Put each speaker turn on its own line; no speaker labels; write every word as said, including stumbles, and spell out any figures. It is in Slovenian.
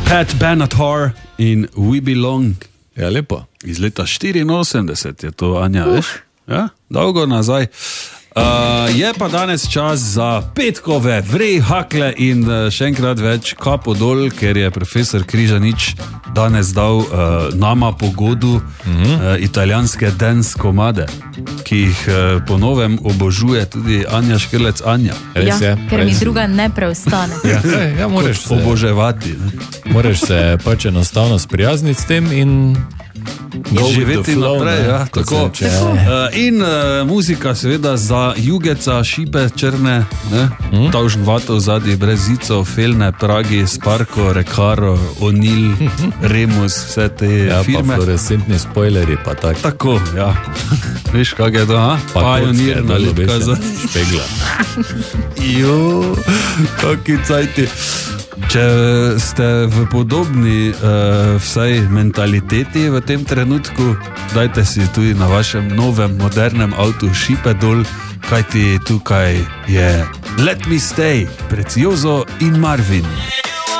Pat Benatar in We Belong.
Ja, lepo.
Iz leta štiriinosemdeset je to, Anja, uh. veš? Ja, dolgo nazaj. Uh, je pa danes čas za petkove vrej hakle in uh, še enkrat več kapo dol, ker je profesor Križanič danes dal uh, nama pogodu uh-huh. uh, italijanske dance komade, ki jih uh, po novem obožuje tudi Anja Škrlec Anja.
Ja, je, ker mi druga ne preostane.
Ja, ja, moraš se
oboževati. Ne?
Moraš se pač enostavno sprijazniti s tem in
živeti flow, naprej, ja, tako.
Se,
tako. Uh, in uh, muzika seveda za Jugeca, Šipe, Črne, hmm? Tavžn Vatov zadnji, Brezico, Felne, Pragi, Sparko, Rekaro, Onil, Remus, vse te
ja,
firme.
Ja, pa fluorescentni spoileri, pa tak.
Tako, ja. Veš, kak je to, ha? Pionir, nalitka za
špegla.
Jo, kaki cajti. Če ste v podobni uh, vsaj mentaliteti v tem trenutku, dajte si tudi na vašem novem, modernem avtu šipe dol, kajti tukaj je Let Me Stay, Precioso in Marvin.